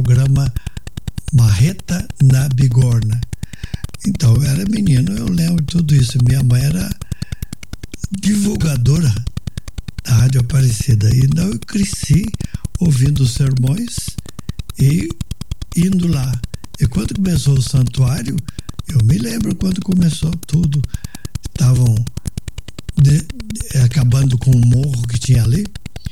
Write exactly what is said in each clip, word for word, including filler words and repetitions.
programa Marreta na Bigorna. Então, eu era menino, eu lembro de tudo isso. Minha mãe era divulgadora da Rádio Aparecida. Então, eu cresci ouvindo os sermões e indo lá. E quando começou o santuário, eu me lembro quando começou tudo. Estavam de, de, acabando com o morro que tinha ali.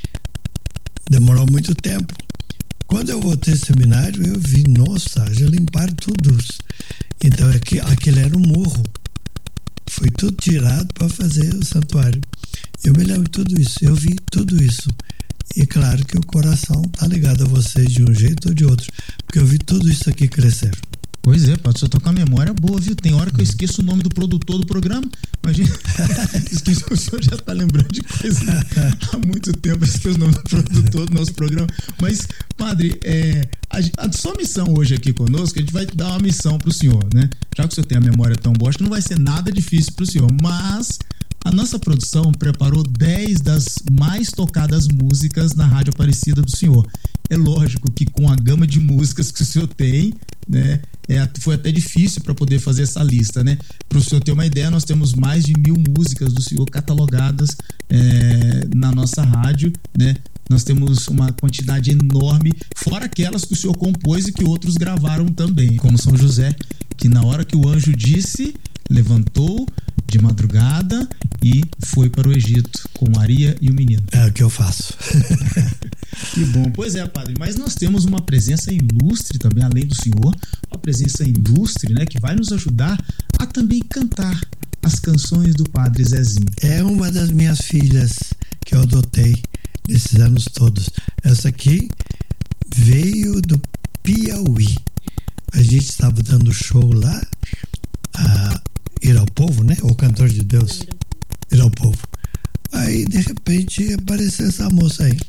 Demorou muito tempo. Quando eu voltei ao seminário, eu vi, nossa, já limparam tudo. Então, aqui, aquele era um morro. Foi tudo tirado para fazer o santuário. Eu me lembro de tudo isso, eu vi tudo isso. E claro que o coração está ligado a vocês de um jeito ou de outro, porque eu vi tudo isso aqui crescer. Pois é, Padre, o senhor tá com a memória boa, viu? Tem hora que eu esqueço o nome do produtor do programa. Imagina, o senhor já está lembrando de coisa há muito tempo, esqueci o nome do produtor do nosso programa. Mas, Padre, é, a, a sua missão hoje aqui conosco, a gente vai dar uma missão para o senhor, né? Já que o senhor tem a memória tão boa, acho que não vai ser nada difícil para o senhor, mas a nossa produção preparou dez das mais tocadas músicas na Rádio Aparecida do senhor. É lógico que com a gama de músicas que o senhor tem, né, é, foi até difícil para poder fazer essa lista, né? Para o senhor ter uma ideia, nós temos mais de mil músicas do senhor catalogadas é, na nossa rádio, né? Nós temos uma quantidade enorme, fora aquelas que o senhor compôs e que outros gravaram também, como São José, que na hora que o anjo disse, levantou de madrugada e foi para o Egito com Maria e o menino. É o que eu faço. Que bom. Pois é, Padre, mas nós temos uma presença ilustre também, além do senhor, uma presença ilustre, né, que vai nos ajudar a também cantar as canções do Padre Zezinho. É uma das minhas filhas que eu adotei nesses anos todos. Essa aqui veio do Piauí. A gente estava dando show lá, a Ir ao Povo, né? O Cantor de Deus. Ir ao Povo. Aí, de repente, apareceu essa moça aí.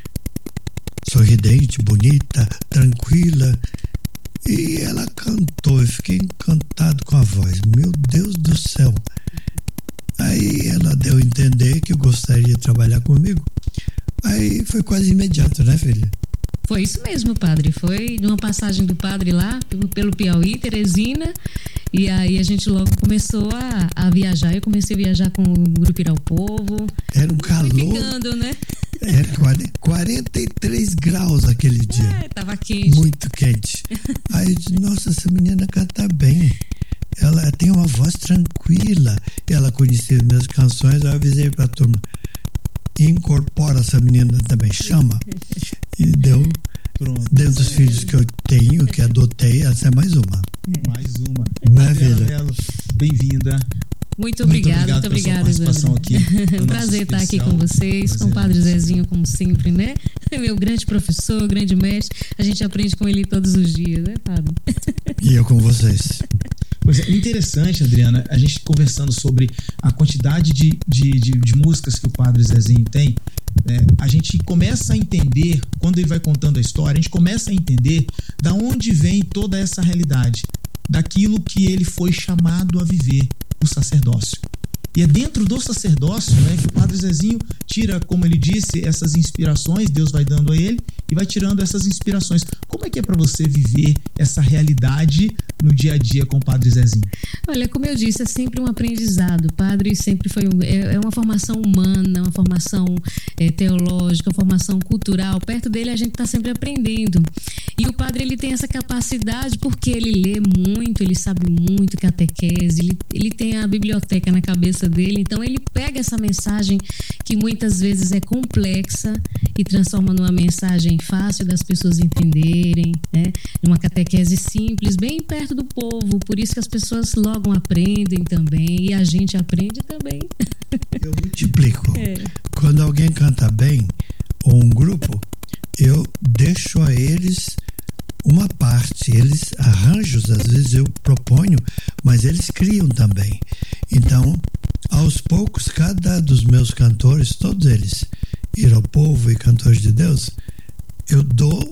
Sorridente, bonita, tranquila. E ela cantou. Eu fiquei encantado com a voz. Meu Deus do céu. Aí ela deu a entender que gostaria de trabalhar comigo. Aí foi quase imediato, né, filha? Foi isso mesmo, Padre. Foi de uma passagem do Padre lá, pelo Piauí, Teresina. E aí a gente logo começou a, a viajar. Eu comecei a viajar com o Grupo Ir ao Povo. Era um calor. Ficando, né? Era quarenta e três graus aquele dia. É, tava quente. Muito quente. Aí eu disse, nossa, essa menina canta bem. Ela tem uma voz tranquila. Ela conhecia as minhas canções. Eu avisei pra turma, incorpora essa menina também, chama. E deu. Pronto. Dentro dos filhos que eu tenho, que adotei, essa é mais uma. Mais uma. Não é, filha? Bem-vinda. Muito obrigada, muito obrigada, participação aqui. É um prazer estar aqui com vocês, com o Padre Zezinho, como sempre, né? Meu grande professor, grande mestre. A gente aprende com ele todos os dias, né, Padre? E eu com vocês. Pois é, interessante, Adriana, a gente conversando sobre a quantidade de, de, de, de músicas que o Padre Zezinho tem, né, a gente começa a entender, quando ele vai contando a história, a gente começa a entender da onde vem toda essa realidade, daquilo que ele foi chamado a viver, o sacerdócio. E é dentro do sacerdócio, né, que o Padre Zezinho tira, como ele disse, essas inspirações, Deus vai dando a ele e vai tirando essas inspirações. Como é que é para você viver essa realidade no dia a dia com o Padre Zezinho? Olha, como eu disse, é sempre um aprendizado. O padre sempre foi um, é, é uma formação humana, uma formação é, teológica, uma formação cultural. Perto dele a gente está sempre aprendendo. E o padre, ele tem essa capacidade porque ele lê muito, ele sabe muito catequese, ele, ele tem a biblioteca na cabeça dele, então ele pega essa mensagem que muitas vezes é complexa e transforma numa mensagem fácil das pessoas entenderem, né? Uma catequese simples, bem perto do povo, por isso que as pessoas logo aprendem também e a gente aprende também. Eu multiplico. É. Quando alguém canta bem, ou um grupo, eu deixo a eles uma parte, eles arranjos, às vezes eu proponho, mas eles criam também. Então, aos poucos, cada dos meus cantores, todos eles, Ir ao Povo e Cantores de Deus, eu dou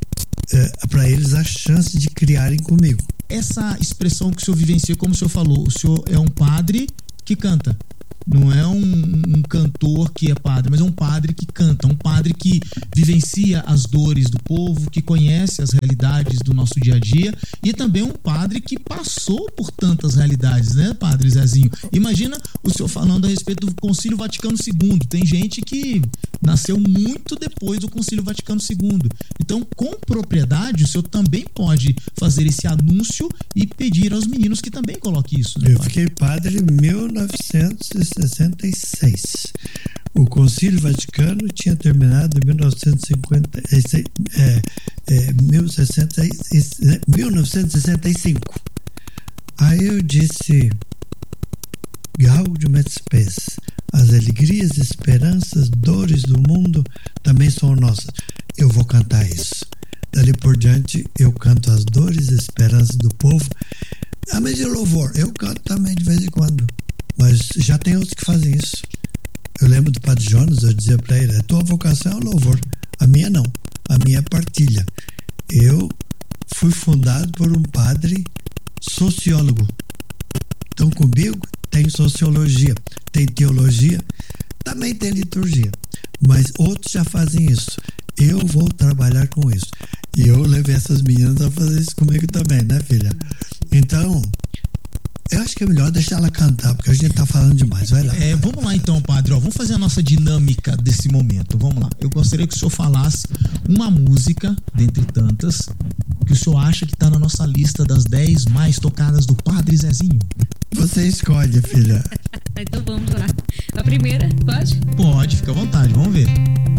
é, para eles a chance de criarem comigo. Essa expressão que o senhor vivencia, como o senhor falou, o senhor é um padre que canta. Não é um, um cantor que é padre, mas é um padre que canta, um padre que vivencia as dores do povo, que conhece as realidades do nosso dia a dia, e também um padre que passou por tantas realidades, né, Padre Zezinho? Imagina o senhor falando a respeito do Concílio Vaticano segundo. Tem gente que nasceu muito depois do Concílio Vaticano segundo. Então, com propriedade, o senhor também pode fazer esse anúncio e pedir aos meninos que também coloquem isso, né, Eu padre? fiquei padre em mil novecentos e sessenta e seis. O Concílio Vaticano tinha terminado em mil novecentos e cinquenta, é, é, mil novecentos e sessenta e cinco. Aí eu disse: Gaudium et Spes, as alegrias, esperanças, dores do mundo também são nossas. Eu vou cantar isso. Dali por diante eu canto as dores e esperanças do povo. Ah, mas e louvor? Eu canto também de vez em quando. Mas já tem outros que fazem isso. Eu lembro do Padre Jonas, eu dizia para ele: a tua vocação é o louvor, a minha não, a minha é partilha. Eu fui fundado por um padre sociólogo. Então comigo tem sociologia, tem teologia, também tem liturgia, mas outros já fazem isso. Eu vou trabalhar com isso. E eu levei essas meninas a fazer isso comigo também, né, filha? Então, eu acho que é melhor deixar ela cantar, porque a gente tá falando demais. Vai lá. É, vamos lá então, padre. Ó, vamos fazer a nossa dinâmica desse momento. Vamos lá. Eu gostaria que o senhor falasse uma música, dentre tantas, que o senhor acha que tá na nossa lista das dez mais tocadas do Padre Zezinho. Você escolhe, filha. Então vamos lá. A primeira, pode? Pode, fica à vontade. Vamos ver.